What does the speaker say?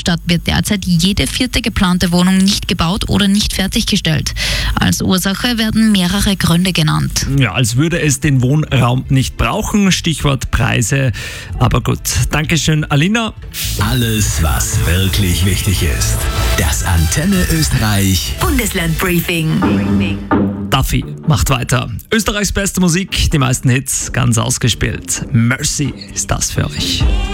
Stadt wird derzeit jede 4. geplante Wohnung nicht gebaut oder nicht fertiggestellt. Als Ursache werden mehrere Gründe genannt. Ja, als würde es den Wohnraum nicht brauchen. Stichwort Preise. Aber gut, Dankeschön, Alina. Alles, was wirklich wichtig ist. Das Antenne Österreich Bundesland-Briefing. Duffy macht weiter. Österreichs beste Musik, die meisten Hits ganz ausgespielt. Mercy ist das für euch.